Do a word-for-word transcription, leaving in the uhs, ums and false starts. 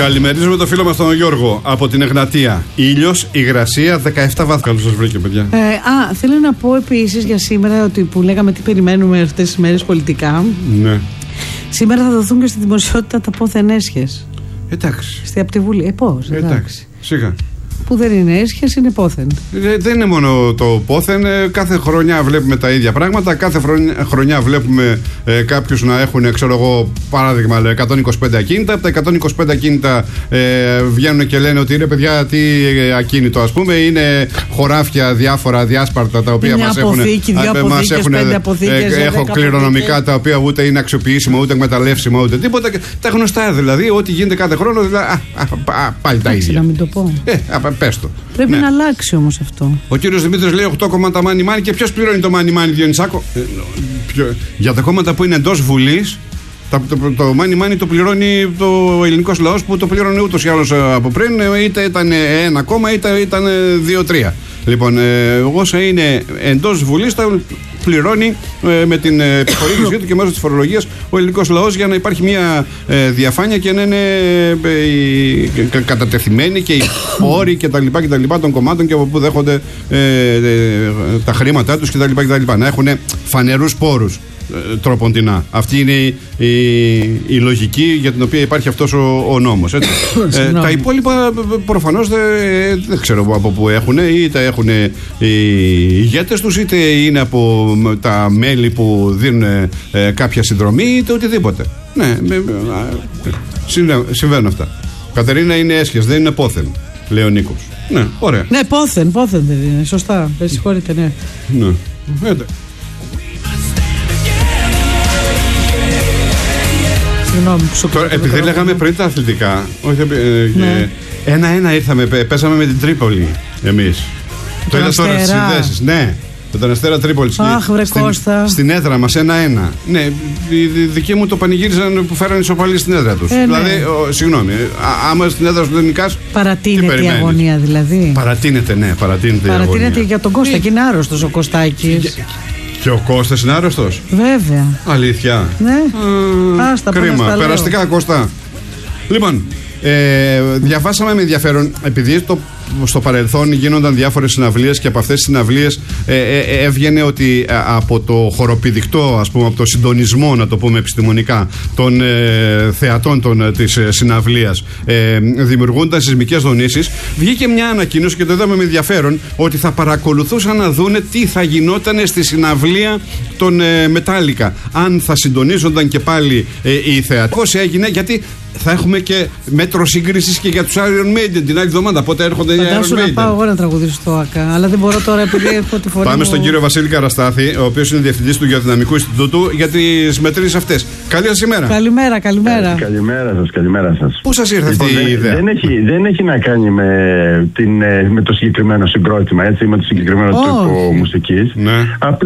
Καλημερίζουμε το φίλο μας τον Γιώργο από την Εγνατία. Ήλιος, υγρασία, δεκαεπτά βαθμούς. Καλώς σας βρήκε, παιδιά. Ε, α, θέλω να πω επίσης για σήμερα ότι που λέγαμε τι περιμένουμε αυτές τις μέρες πολιτικά. Ναι. Σήμερα θα δοθούν και στη δημοσιότητα τα πόθεν έσχες. Εντάξει. Στη από τη Βουλή. Ε, πώς, εντάξει. Εντάξει. Σιγά. Που δεν είναι έσχες, είναι πόθεν. Ε, δεν είναι μόνο το πόθεν. Ε, κάθε χρονιά βλέπουμε τα ίδια πράγματα. Κάθε χρονιά, χρονιά βλέπουμε ε, κάποιους να έχουν, ξέρω εγώ, παράδειγμα, εκατόν είκοσι πέντε ακίνητα. Από τα εκατόν είκοσι πέντε ακίνητα ε, βγαίνουν και λένε ότι είναι, παιδιά, τι ακίνητο, ας πούμε. Είναι χωράφια διάφορα, διάσπαρτα, τα οποία μας έχουν. Μας έχουν ε, έχω κληρονομικά τα οποία ούτε είναι αξιοποιήσιμα, ούτε εκμεταλλεύσιμα, ούτε τίποτα. Τα γνωστά δηλαδή, ό,τι γίνεται κάθε χρόνο. Δηλαδή, α, α, α, πάλι τα ίδια. Να μην το πω. Ε, πες το. Πρέπει ναι. να αλλάξει όμως αυτό. Ο κύριος Δημήτρης λέει οκτώ κόμματα μάνι μάνι. Και ποιος πληρώνει το μάνι μάνι, Διονυσάκο? Ε, ποιο, για τα κόμματα που είναι εντός Βουλής, το, το, το μάνι μάνι το πληρώνει το ελληνικός λαός, που το πληρώνει ούτως ή άλλως από πριν, είτε ήταν ένα κόμμα είτε ήταν δύο τρία. Λοιπόν, ε, όσα είναι εντός Βουλής τα πληρώνει ε, με την επιχορήγησή του και μέσω της φορολογίας ο ελληνικός λαός, για να υπάρχει μια ε, διαφάνεια και να είναι ε, ε, κατατεθειμένοι και οι όροι και τα λοιπά και τα λοιπά των κομμάτων και από πού δέχονται ε, ε, τα χρήματά τους και τα λοιπά και τα λοιπά. Να έχουν φανερούς πόρους. Τροποντινά. Αυτή είναι η, η, η λογική για την οποία υπάρχει αυτός ο, ο νόμος. Έτσι. ε, τα υπόλοιπα προφανώς δεν, δεν ξέρω από πού έχουν, είτε έχουν οι ηγέτες τους, είτε είναι από τα μέλη που δίνουν ε, κάποια συνδρομή, είτε οτιδήποτε. Ναι, με, με, συμβαίνουν αυτά. Κατερίνα, είναι έσχες, δεν είναι πόθεν, λέει ο Νίκος. Ναι, ωραία. Ναι, πόθεν, πόθεν δεν είναι. Σωστά. Δεν συγχωρείτε, ναι. Ναι. Ε, Τώρα, επειδή λέγαμε πριν τα αθλητικά, όχι, ε, ναι. ένα-ένα ήρθαμε, πέσαμε με την Τρίπολη εμείς. Το είδα τώρα στις συνδέσεις. Ναι, με τον Αστέρα Τρίπολης. Αχ, βρε Κώστα. Στην έδρα μας, ένα-ένα. Ναι, οι δικοί μου το πανηγύριζαν που φέρανε ισοπαλίες στην έδρα τους. Ε, δηλαδή, ναι. ο, συγγνώμη, α, άμα στην έδρα σου δεν νικάς. Παρατείνεται η αγωνία δηλαδή. Παρατείνεται, ναι, παρατείνεται, παρατείνεται η αγωνία. Για τον Κώστα, και είναι άρρωστος ο Κωστάκης. Και ο Κώστας είναι άρρωστος. Βέβαια. Αλήθεια. Ναι. Α, Άστα, κρίμα. Περαστικά, Κώστα. Λοιπόν, ε, διαβάσαμε με ενδιαφέρον, επειδή το, στο παρελθόν γίνονταν διάφορες συναυλίες και από αυτές τις συναυλίες ε, ε, ε, έβγαινε ότι ε, από το χοροπηδικτό, ας πούμε, από το συντονισμό, να το πούμε επιστημονικά, των ε, θεατών των, ε, της ε, συναυλίας, ε, δημιουργούνταν σεισμικές δονήσεις. Βγήκε μια ανακοίνωση και το είδαμε με ενδιαφέρον, ότι θα παρακολουθούσαν να δούνε τι θα γινόταν στη συναυλία των ε, Metallica, αν θα συντονίζονταν και πάλι ε, οι θεατές. Πώς έγινε, γιατί θα έχουμε και μέτρο σύγκρισης και για τους Iron Maiden την άλλη εβδομάδα. Πότε έρχονται οι Iron Maiden. Φαντάσου να πάω εγώ να τραγουδήσω στο ΆΚΑ, αλλά δεν μπορώ τώρα επειδή έχω τη φωνή. Πάμε μου... στον κύριο Βασίλη Καραστάθη, ο οποίος είναι διευθυντής του Γεωδυναμικού Ινστιτούτου, για τις μετρήσεις αυτές. Καλή σας ημέρα. Καλημέρα, καλημέρα. Ε, καλημέρα σας, καλημέρα σας. Πού σας ήρθε λοιπόν, αυτή η δεν, ιδέα? Δεν έχει, δεν έχει να κάνει με, την, με το συγκεκριμένο συγκρότημα, έτσι, με το συγκεκριμένο oh. τρόπο μουσικής. Ναι.